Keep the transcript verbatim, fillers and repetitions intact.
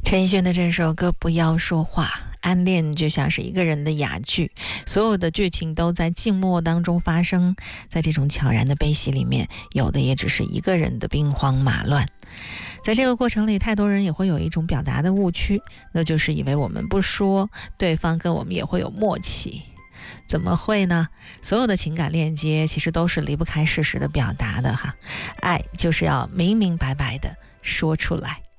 陈奕迅的这首歌《不要说话》，暗恋就像是一个人的哑剧，所有的剧情都在静默当中发生，在这种悄然的悲喜里面，有的也只是一个人的兵荒马乱。在这个过程里，太多人也会有一种表达的误区，那就是以为我们不说，对方跟我们也会有默契。怎么会呢？所有的情感链接其实都是离不开事实的表达的哈，爱就是要明明白白的说出来。